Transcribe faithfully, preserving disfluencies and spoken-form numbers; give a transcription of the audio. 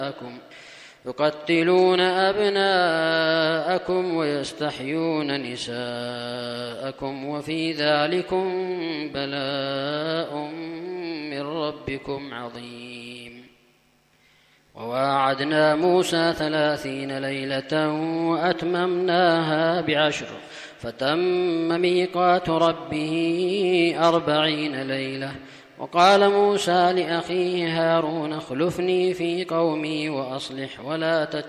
يقتلون أبناءكم ويستحيون نساءكم وفي ذلكم بلاء من ربكم عظيم. وواعدنا موسى ثلاثين ليلة وأتممناها بعشر فتم ميقات ربه أربعين ليلة. وقال موسى لأخيه هارون اخلفني في قومي وأصلح ولا تتبع